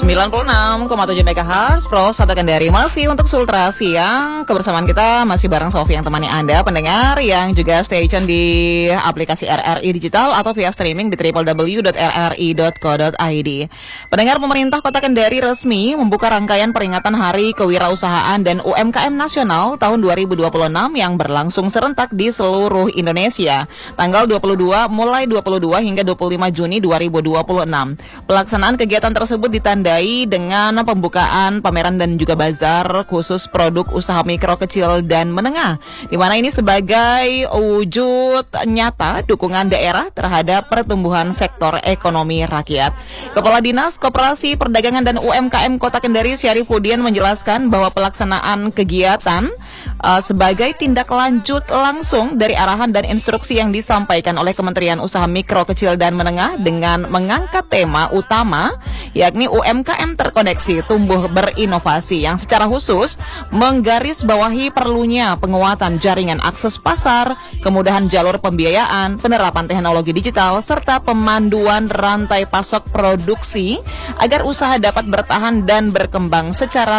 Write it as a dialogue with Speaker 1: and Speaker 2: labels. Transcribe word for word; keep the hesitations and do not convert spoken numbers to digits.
Speaker 1: sembilan puluh enam koma tujuh megahertz Pro satu Kendari masih untuk Sultra Siang. Kebersamaan kita masih bareng Sofi yang temani Anda pendengar yang juga stay tune di aplikasi R R I Digital atau via streaming di w w w dot r r i dot co dot i d. Pendengar, pemerintah Kota Kendari resmi membuka rangkaian peringatan Hari Kewirausahaan dan U M K M Nasional tahun dua ribu dua puluh enam yang berlangsung serentak di seluruh Indonesia. Tanggal dua puluh dua mulai dua puluh dua hingga dua puluh lima Juni dua ribu dua puluh enam. Pelaksanaan kegiatan tersebut ditandai dengan pembukaan pameran dan juga bazar khusus produk usaha mikro, kecil, dan menengah, di mana ini sebagai wujud nyata dukungan daerah terhadap pertumbuhan sektor ekonomi rakyat. Kepala Dinas Koperasi Perdagangan dan U M K M Kota Kendari Syarifuddin menjelaskan bahwa pelaksanaan kegiatan uh, sebagai tindak lanjut langsung dari arahan dan instruksi yang disampaikan oleh Kementerian Usaha Mikro, Kecil, dan Menengah dengan mengangkat tema utama yakni U M K M terkoneksi tumbuh berinovasi, yang secara khusus menggarisbawahi perlunya penguatan jaringan akses pasar, kemudahan jalur pembiayaan, penerapan teknologi digital, serta pemanduan rantai pasok produksi agar usaha dapat bertahan dan berkembang secara